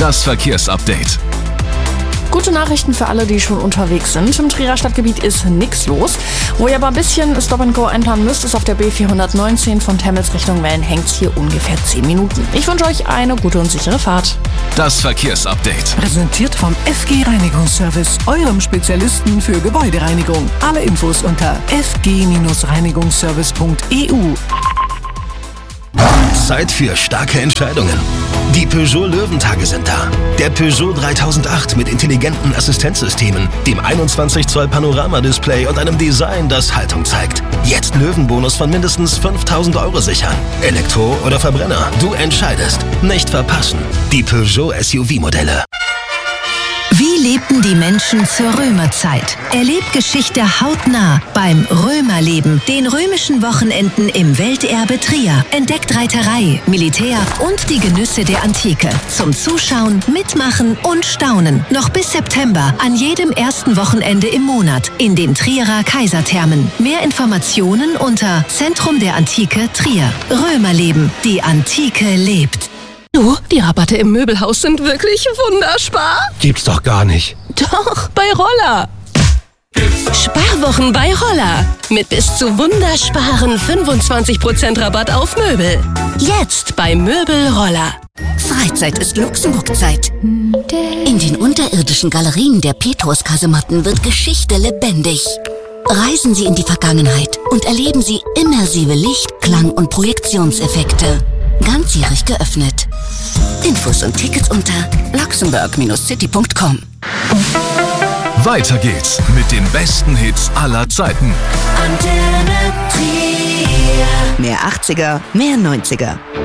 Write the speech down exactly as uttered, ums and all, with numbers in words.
Das Verkehrsupdate. Gute Nachrichten für alle, die schon unterwegs sind. Im Trierer Stadtgebiet ist nichts los. Wo ihr aber ein bisschen Stop and Go einplanen müsst, ist auf der B vierhundertneunzehn von Temmels Richtung Wellenhengst hier ungefähr zehn Minuten. Ich wünsche euch eine gute und sichere Fahrt. Das Verkehrsupdate. Präsentiert vom F G Reinigungsservice, eurem Spezialisten für Gebäudereinigung. Alle Infos unter f g reinigungsservice punkt e u. Zeit für starke Entscheidungen. Die Peugeot Löwentage sind da. Der Peugeot dreitausendacht mit intelligenten Assistenzsystemen, dem einundzwanzig Zoll Panoramadisplay und einem Design, das Haltung zeigt. Jetzt Löwenbonus von mindestens fünftausend Euro sichern. Elektro oder Verbrenner, du entscheidest. Nicht verpassen. Die Peugeot S U V-Modelle. Wie lebten die Menschen zur Römerzeit? Erlebt Geschichte hautnah beim Römerleben, den römischen Wochenenden im Welterbe Trier. Entdeckt Reiterei, Militär und die Genüsse der Antike. Zum Zuschauen, Mitmachen und Staunen. Noch bis September an jedem ersten Wochenende im Monat in den Trierer Kaiserthermen. Mehr Informationen unter Zentrum der Antike Trier. Römerleben, die Antike lebt. Du, die Rabatte im Möbelhaus sind wirklich wunderspar. Gibt's doch gar nicht. Doch, bei Roller. Sparwochen bei Roller. Mit bis zu wundersparen fünfundzwanzig Prozent Rabatt auf Möbel. Jetzt bei Möbel Roller. Freizeit ist Luxemburg-Zeit. In den unterirdischen Galerien der Petrus-Kasematten wird Geschichte lebendig. Reisen Sie in die Vergangenheit und erleben Sie immersive Licht-, Klang- und Projektionseffekte. Ganzjährig geöffnet. Infos und Tickets unter luxemburg Bindestrich city punkt com. Weiter geht's mit den besten Hits aller Zeiten. Antenne Trier. Mehr achtziger, mehr neunziger.